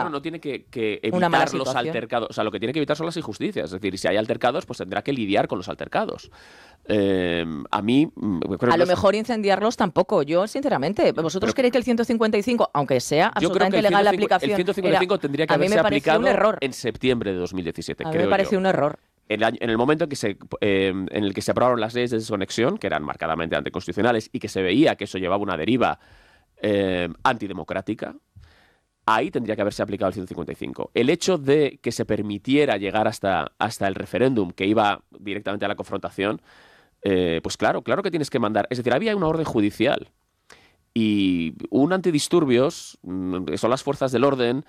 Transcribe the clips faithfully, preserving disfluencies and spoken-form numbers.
gobierno no tiene que, que evitar los altercados. O sea, lo que tiene que evitar son las injusticias. Es decir, si hay altercados, pues tendrá que lidiar con los altercados. Eh, a mí... Creo a lo mejor incendiarlos tampoco. Yo, sinceramente, ¿vosotros pero, creéis que el ciento cincuenta y cinco, aunque sea absolutamente legal la aplicación... El ciento cincuenta y cinco era, tendría que haberse aplicado en septiembre de dos mil diecisiete, a mí creo me pareció yo. un error. En el, en el momento en, que se, eh, en el que se aprobaron las leyes de desconexión, que eran marcadamente anticonstitucionales, y que se veía que eso llevaba una deriva eh, antidemocrática, ahí tendría que haberse aplicado el ciento cincuenta y cinco. El hecho de que se permitiera llegar hasta, hasta el referéndum, que iba directamente a la confrontación, eh, pues claro, claro que tienes que mandar. Es decir, había una orden judicial y un antidisturbios, son las fuerzas del orden,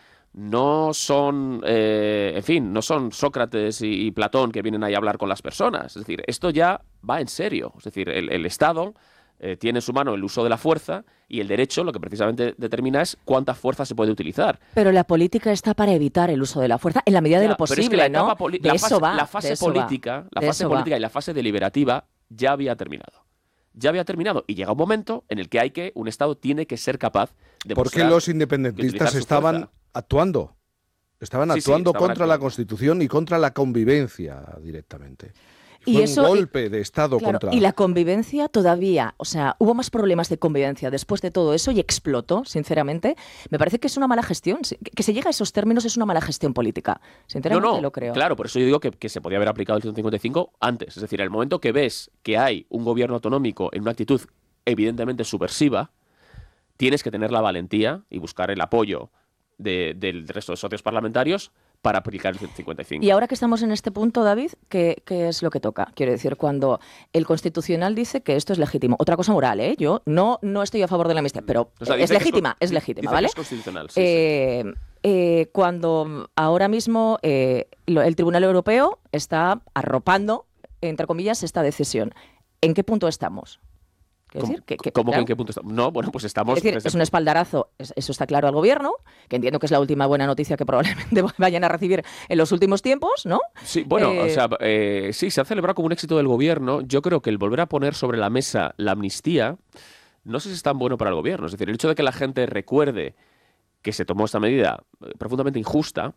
no son, eh, en fin, no son Sócrates y, y Platón que vienen ahí a hablar con las personas. Es decir, esto ya va en serio. Es decir, el, el Estado eh, tiene en su mano el uso de la fuerza y el derecho lo que precisamente determina es cuánta fuerza se puede utilizar. Pero la política está para evitar el uso de la fuerza en la medida ya, de lo posible, pero es que la ¿no? Poli- de la eso fase, va. La fase de política, va, la fase política y la fase deliberativa ya había terminado. Ya había terminado y llega un momento en el que hay que, un Estado tiene que ser capaz de ¿Por qué los independentistas estaban actuando? Estaban sí, actuando sí, estaban contra actuando. la Constitución y contra la convivencia directamente. Y Fue eso, un golpe de Estado claro, contra... Y la convivencia todavía, o sea, hubo más problemas de convivencia después de todo eso y explotó, sinceramente. Me parece que es una mala gestión. Que se llegue a esos términos es una mala gestión política. Sinceramente no, no, lo creo. Claro, por eso yo digo que, que se podía haber aplicado el ciento cincuenta y cinco antes. Es decir, en el momento que ves que hay un gobierno autonómico en una actitud evidentemente subversiva, tienes que tener la valentía y buscar el apoyo de, del resto de socios parlamentarios para aplicar el ciento cincuenta y cinco. Y ahora que estamos en este punto, David, ¿qué, ¿qué es lo que toca? Quiero decir, cuando el Constitucional dice que esto es legítimo. Otra cosa moral, ¿eh? Yo no, no estoy a favor de la amnistía, pero o sea, es legítima, es, es legítima, dice ¿vale? Que es constitucional, sí, eh, sí. Eh, cuando ahora mismo eh, el Tribunal Europeo está arropando, entre comillas, esta decisión. ¿En qué punto estamos? ¿Cómo, decir, que, que, ¿cómo claro, que en qué punto estamos? No, bueno, pues estamos... Es decir, desde... es un espaldarazo, eso está claro, al gobierno, que entiendo que es la última buena noticia que probablemente vayan a recibir en los últimos tiempos, ¿no? Sí, bueno, eh... o sea, eh, sí, se ha celebrado como un éxito del gobierno. Yo creo que el volver a poner sobre la mesa la amnistía, no sé si es tan bueno para el gobierno. Es decir, el hecho de que la gente recuerde que se tomó esta medida profundamente injusta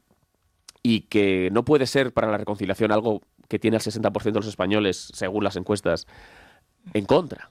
y que no puede ser para la reconciliación algo que tiene el sesenta por ciento de los españoles, según las encuestas, en contra.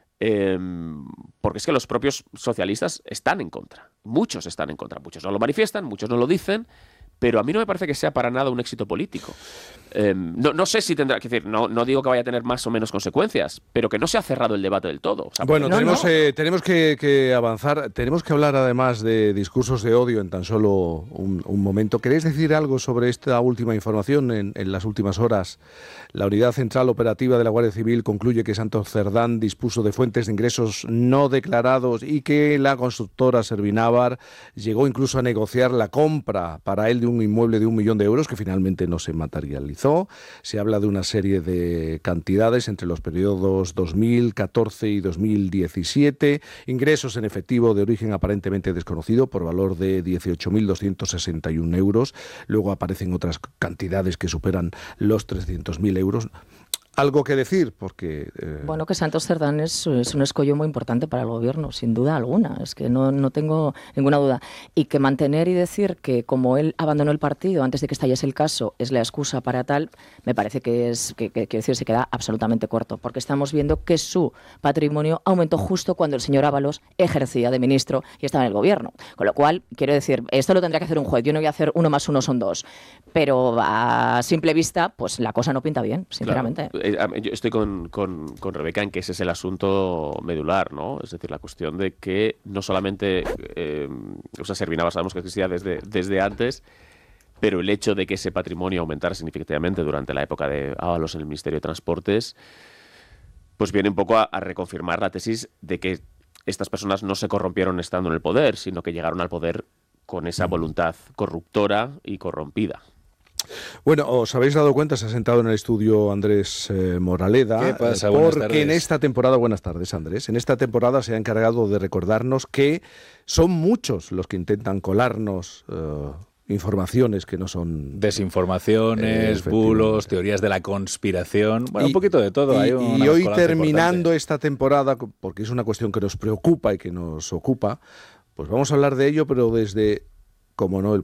Eh, porque es que los propios socialistas están en contra. Muchos están en contra. Muchos no lo manifiestan, muchos no lo dicen, pero a mí no me parece que sea para nada un éxito político. Eh, no, no sé si tendrá que decir, no, no digo que vaya a tener más o menos consecuencias, pero que no se ha cerrado el debate del todo. O sea, bueno, no, tenemos, no. Eh, tenemos que, que avanzar. Tenemos que hablar además de discursos de odio en tan solo un, un momento. ¿Queréis decir algo sobre esta última información? En, en las últimas horas, la Unidad Central Operativa de la Guardia Civil concluye que Santos Cerdán dispuso de fuentes de ingresos no declarados y que la constructora Servinávar llegó incluso a negociar la compra para él de un inmueble de un millón de euros que finalmente no se materializó. Se habla de una serie de cantidades entre los periodos dos mil catorce y dos mil diecisiete, ingresos en efectivo de origen aparentemente desconocido por valor de dieciocho mil doscientos sesenta y un euros. Luego aparecen otras cantidades que superan los trescientos mil euros. ¿Algo que decir? Porque eh... Bueno, que Santos Cerdán es, es un escollo muy importante para el gobierno, sin duda alguna. Es que no, no tengo ninguna duda. Y que mantener y decir que como él abandonó el partido antes de que estallase el caso es la excusa para tal, me parece que es que, que, que decir, se queda absolutamente corto. Porque estamos viendo que su patrimonio aumentó justo cuando el señor Ábalos ejercía de ministro y estaba en el gobierno. Con lo cual, quiero decir, esto lo tendría que hacer un juez. Yo no voy a hacer uno más uno son dos. Pero a simple vista, pues la cosa no pinta bien, sinceramente. Claro. Yo estoy con, con, con Rebeca en que ese es el asunto medular, ¿no? Es decir, la cuestión de que no solamente, eh, o sea, Servinávar sabemos que existía desde, desde antes, pero el hecho de que ese patrimonio aumentara significativamente durante la época de Ábalos en el Ministerio de Transportes, pues viene un poco a, a reconfirmar la tesis de que estas personas no se corrompieron estando en el poder, sino que llegaron al poder con esa voluntad corruptora y corrompida. Bueno, os habéis dado cuenta, se ha sentado en el estudio Andrés eh, Moraleda. ¿Qué pasa? Porque en esta temporada, buenas tardes Andrés, en esta temporada se ha encargado de recordarnos que son muchos los que intentan colarnos uh, informaciones que no son... Desinformaciones, bulos, teorías de la conspiración, bueno, y, un poquito de todo. Y, Hay y hoy terminando importante. esta temporada, porque es una cuestión que nos preocupa y que nos ocupa, pues vamos a hablar de ello, pero desde... como no, el